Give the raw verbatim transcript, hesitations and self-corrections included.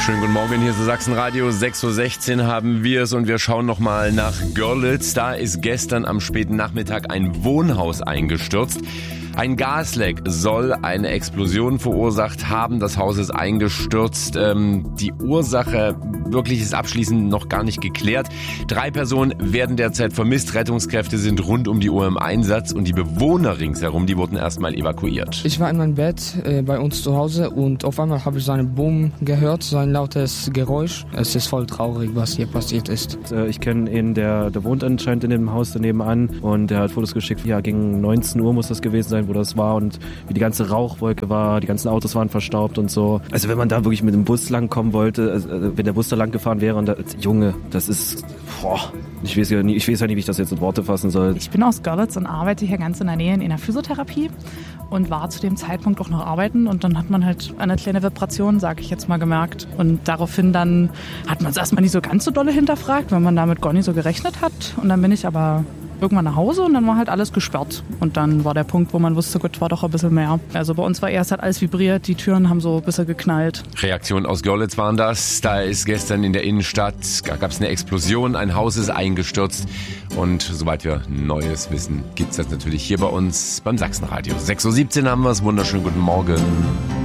Schönen guten Morgen, hier ist Sachsenradio. sechs Uhr sechzehn haben wir es und wir schauen nochmal nach Görlitz. Da ist gestern am späten Nachmittag ein Wohnhaus eingestürzt. Ein Gasleck soll eine Explosion verursacht haben. Das Haus ist eingestürzt. Ähm, die Ursache wirklich ist abschließend noch gar nicht geklärt. Drei Personen werden derzeit vermisst. Rettungskräfte sind rund um die Uhr im Einsatz und die Bewohner ringsherum, die wurden erstmal evakuiert. Ich war in meinem Bett äh, bei uns zu Hause und auf einmal habe ich so einen Boom gehört, so ein lautes Geräusch. Es ist voll traurig, was hier passiert ist. Ich kenne ihn, der, der wohnt anscheinend in dem Haus daneben an und der hat Fotos geschickt. Ja, gegen neunzehn Uhr muss das gewesen sein, wo das war und wie die ganze Rauchwolke war, die ganzen Autos waren verstaubt und so. Also wenn man da wirklich mit dem Bus langkommen wollte, also wenn der Bus da lang gefahren wäre und da, Junge, das ist, boah, ich weiß ja nie, ich weiß ja nicht, wie ich das jetzt in Worte fassen soll. Ich bin aus Görlitz und arbeite hier ganz in der Nähe in einer Physiotherapie und war zu dem Zeitpunkt auch noch arbeiten und dann hat man halt eine kleine Vibration, sage ich jetzt mal, gemerkt und daraufhin dann hat man es erstmal nicht so ganz so dolle hinterfragt, weil man damit gar nicht so gerechnet hat und dann bin ich aber irgendwann nach Hause und dann war halt alles gesperrt. Und dann war der Punkt, wo man wusste, gut, war doch ein bisschen mehr. Also bei uns war erst halt alles vibriert, die Türen haben so ein bisschen geknallt. Reaktionen aus Görlitz waren das. Da ist gestern in der Innenstadt, gab es eine Explosion, ein Haus ist eingestürzt. Und soweit wir Neues wissen, gibt es das natürlich hier bei uns beim Sachsenradio. sechs Uhr siebzehn haben wir es. Wunderschönen guten Morgen.